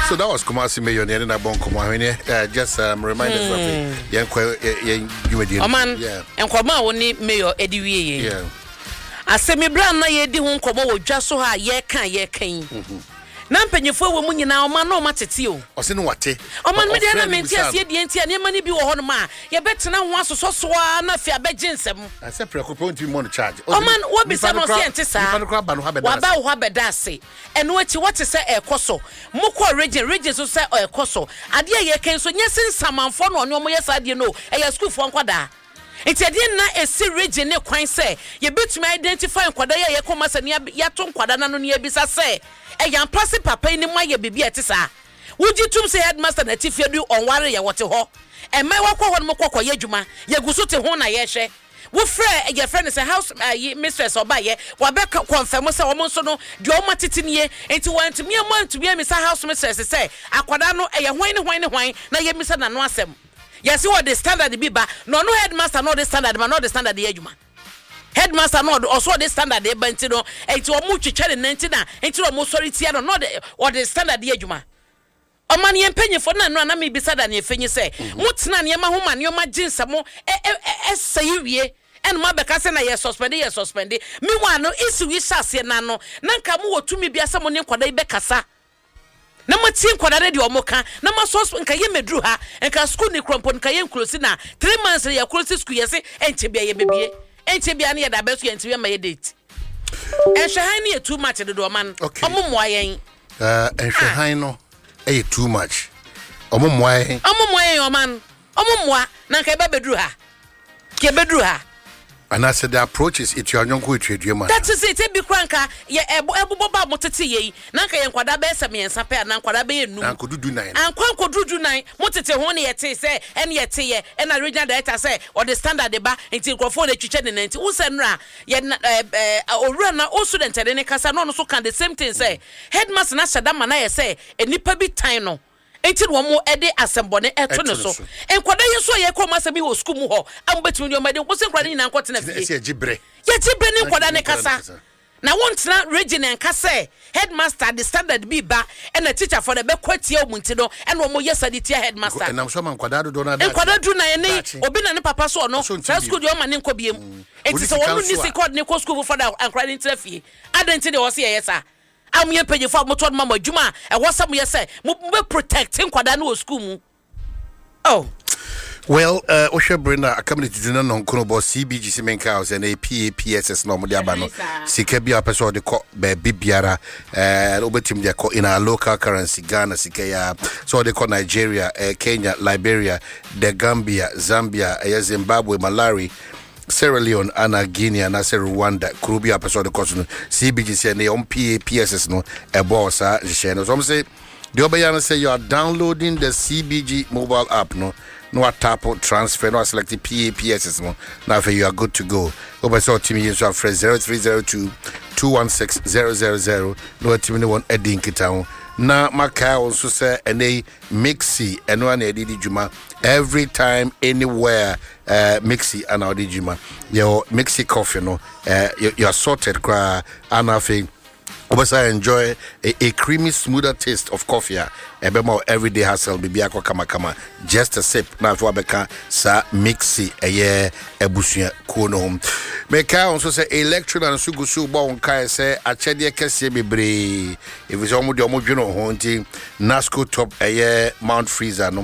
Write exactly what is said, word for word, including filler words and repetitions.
So that was Kumasi Mayor and a bon uh just um remind us of it. Yeah, you were Oman and Koma only Mayor Eddie. Yeah. I say me brand na ye di ho nkomo wo dwa so ha ye kan ye kan. Na mpanyefo wo mu nyina o ma no matete o. O se no wate. O man me dey na menti asie die ntia ne ma ni bi wo ho no ma ye betena ho asoso so a na fi abeje nsem. I say preoccupation to mo no charge. O man wo bi se no se ente sa. Wa ba ho abeda ase. Eno achi what se ekoso. Mo ko region region so se ekoso. Ade ye kan so nyesen samanfo no ono mo ye sa ade no. E ya school fo nkwada. It's a din na a si region ne kwan say ye betumi identify nkwada ye ye koma se ne ya to nkwada na no ne bisa say e yan place papa ni mo ye bibi ete sa wuji tum say headmaster na tifedu onware ye wote ho e mai wakọ ho no kokọ ye dwuma ye guso te ho na ye hwe wo frɛ ye friend say house uh, mistress oba ye wa be confirm say wo nso no de o matete ne enti want me want to be me say house mistress say akwada no e ye hwan ne hwan ne hwan na ye misa na no asem. Yes, what the standard be ba no no headmaster no the standard but not the standard the adwuma. Headmaster no also the standard the banti no enti o mu twetwe ne nanti na enti o mu sorry tia no not the or the standard the adwuma. O man ye mpanyefo na no na me bisa da ne efenyi se mutena ne ma ho ma ne o ma ginsa mo e sayi wie en ma beka se na ye suspend ye suspend me wa no isi wi sase na no na nka mo wotumi bia se mo ne nkwada be kasa. Na matin kwada ne de omoka na maso nka ye medru ha nka school ni krompo nka ye nklosi na three months ye close school ye se enche bia ye bebie enche bia na ye da beso ye enche ma ye date enhwe han ne too much de do man omomoa yen eh enhwe han no e too much omomoa yen omomoa yen o man omomoa na nka be bedru ha ke bedru ha. And I said the approach is it your young go to man. That is it be cranka ye ebo ba motete ye na nka ye nkwada be seme yensa pe na nkwada be enu an kodudu nine an kwan kodudu nine motete ho ne ye te se ene ye te ye ena regional director say or the standard de ba enti nkrofo na twitwe ne nanti wo se nra ye owura na o student de ne kasa no no so can the same thing say headmaster na shadama na ye say enipa bi time no enti wo mo ede asembone eto ne so enkwada ye so ye koma se bi wo school mu ho am betumi yo made wo se nkwada ni na nkwote na fie ye gibre ye gibre ni nkwada ne kasa na wontra region en kasa headmaster the standard bi ba and a teacher for the be kwatia omunti no and wo mo yesa di tia headmaster and am so man nkwada do na da nkwada do na ye ne obi na ne papa so no school de o ma ne nkọ biem enti se wo no ni sikod ne ko school for da nkwada ni trafie adenti de wo se ye yesa am ye page for motor mama djuma e wo sam ye say mo be protecting kwada no school mu. Oh well uh Osha Brenda a community do no nkono bo C B G Semenka House and a P A P S S no mo de aba no sika bia person de ko be bibiara eh obetim de ko in our local currency Ghana sika ya so de ko Nigeria uh, Kenya Liberia the Gambia Zambia uh, Zimbabwe Malawi Sierra Leone, Anna, Guinea, and Rwanda, Kurubia, episode of Costa, C B G, and the P A P S S, no, a boss, uh, so I'm say, the Obayana say you are downloading the C B G mobile app, no, no tap transfer, no select the P A P S S, no, now for you are good to go. Over so Timmy, you have friends zero three zero two two one six zero zero zero, no Timmy one a dinky town. Na maka also say ene mixi eno na edidi juma every time anywhere uh mixi and edidi juma your mixi coffee no uh you, you are sorted cra and I think obasa enjoy a, a creamy smoother taste of coffee ebe mo everyday hustle bibi akwa kama kama just a sip na fo abeka sa mixi eye ebusua ko no hom meka also say electron and sugu su bon kai say achede kese bebre if is omo de omo dweno ho nti Nasco top eye Mount Freezer no